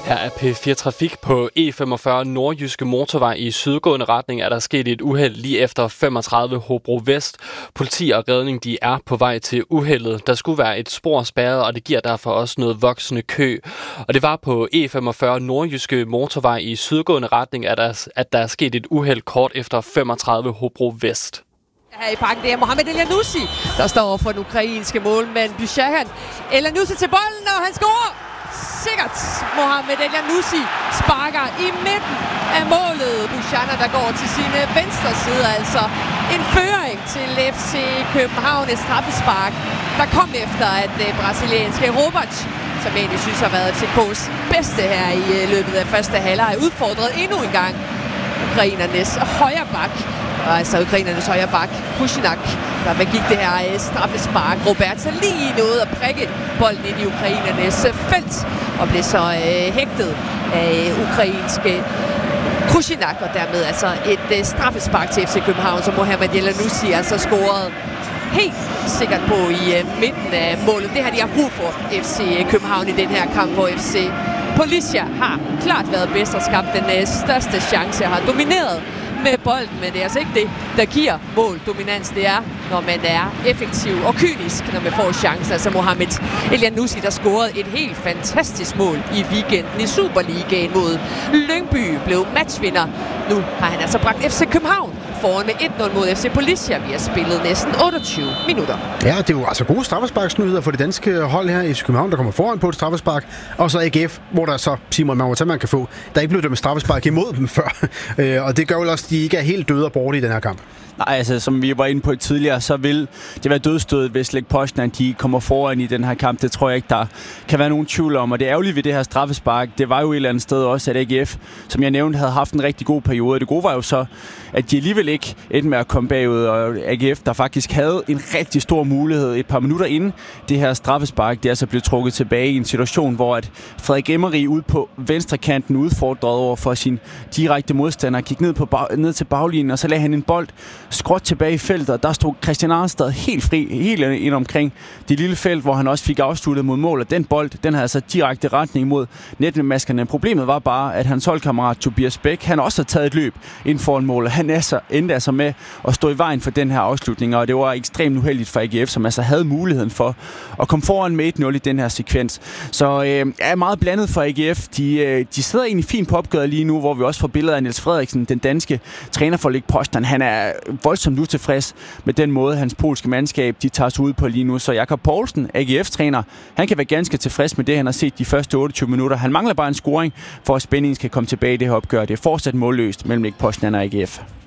Her er P4 Trafik på E45 Nordjyske Motorvej i sydgående retning. Er der sket et uheld lige efter 35 Hobro Vest. Politi og redning de er på vej til uheldet. Der skulle være et spor spærret, og det giver derfor også noget voksende kø. Og det var på E45 Nordjyske Motorvej i sydgående retning, at der er sket et uheld kort efter 35 Hobro Vest. Her i parken, det er Mohamed Elyounoussi, der står for den ukrainske målmand Buchanan. Elyounoussi til bolden, og han scorer! Sikkert. Mohamed Elyounoussi sparker i midten af målet. Buchanan, der går til sine venstre side, altså en føring til FC København, et straffespark, der kom efter, at brasilianske Robert, som egentlig synes har været FCK's bedste her i løbet af første halvleg, er udfordret endnu en gang ukrainernes højre bak. Og altså ukrainernes højre bak, Krushinak, der begik det her straffespark. Roberta lige nåede at prikke bolden ind i ukrainernes felt, og blev så hægtet af ukrainske Krushinak, og dermed altså et straffespark til FC København, som Mohamed Elyounoussi altså scorede helt sikkert på i midten af målet. Det har de haft brug for, FC København, i den her kamp, hvor FC Policia har klart været bedst og skabt den største chance, har domineret med bolden, men det er altså ikke det, der giver måldominans. Det er, når man er effektiv og kynisk, når man får chancen. Altså Mohamed Elyounoussi, der scorede et helt fantastisk mål i weekenden i Superligaen mod Lyngby, blev matchvinder. Nu har han altså bragt FC København foran med 1-0 mod FC Policia. Vi har spillet næsten 28 minutter. Ja, det er jo altså gode straffesparksnyheder for det danske hold her i FC København, der kommer foran på et straffespark. Og så AGF, hvor der så, Simon man kan få, der ikke blev dømt straffespark imod dem før. Og det gør jo også, at de ikke er helt døde og borte i den her kamp. Nej, altså som vi var inde på tidligere, så vil det være dødstødet, hvis Lech Poznan de kommer foran i den her kamp. Det tror jeg ikke, der kan være nogen tvivl om. Og det ærgerlige ved det her straffespark, det var jo et eller andet sted også, at AGF, som jeg nævnte, havde haft en rigtig god periode. Det gode var jo så, at de alligevel ikke endte med at komme bagud. Og AGF, der faktisk havde en rigtig stor mulighed et par minutter inden det her straffespark, det altså blev trukket tilbage i en situation, hvor at Frederik Emery ude på venstrekanten udfordrede over for sin direkte modstander, gik ned til baglinjen, og så lagde han en bold skråt tilbage i feltet. Der stod Christian Arnstad helt fri, helt ind omkring det lille felt, hvor han også fik afsluttet mod mål. Og den bold, den havde altså direkte retning mod netmaskerne. Problemet var bare, at hans holdkammerat Tobias Bæk, han også havde taget et løb ind foran mål, og han endte altså med at stå i vejen for den her afslutning, og det var ekstremt uheldigt for AGF, som altså havde muligheden for at komme foran med 1-0 i den her sekvens. Så er meget blandet for AGF. De sidder egentlig fint på opgøret lige nu, hvor vi også får billeder af Niels Frederiksen, den danske træner for Lech Poznan. Han er voldsomt utilfreds med den måde, hans polske mandskab de tager sig ud på lige nu. Så Jakob Poulsen, AGF-træner, han kan være ganske tilfreds med det, han har set de første 28 minutter. Han mangler bare en scoring, for at spændingen skal komme tilbage i det her opgør. Det er fortsat målløst mellem Lech Poznan og AGF.